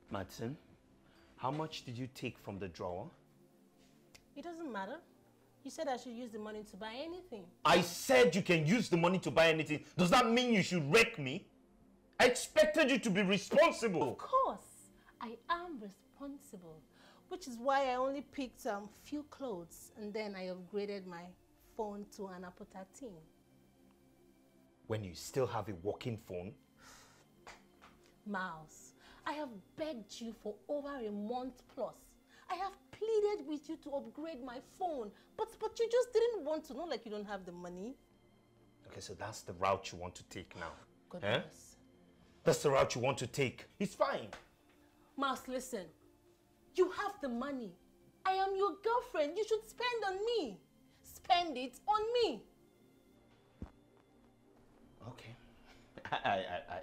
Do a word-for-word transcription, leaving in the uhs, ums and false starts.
Madsen, how much did you take from the drawer? It doesn't matter. You said I should use the money to buy anything. I said you can use the money to buy anything. Does that mean you should wreck me? I expected you to be responsible. Of course, I am responsible. Which is why I only picked a um, few clothes and then I upgraded my phone to an Apple thirteen. When you still have a working phone? Miles, I have begged you for over a month plus. I have pleaded with you to upgrade my phone, but, but you just didn't want to, not like you don't have the money. Okay, so that's the route you want to take now. Goodness. Eh? That's the route you want to take. It's fine. Miles, listen. You have the money. I am your girlfriend. You should spend on me. Spend it on me. Okay. I, I, I,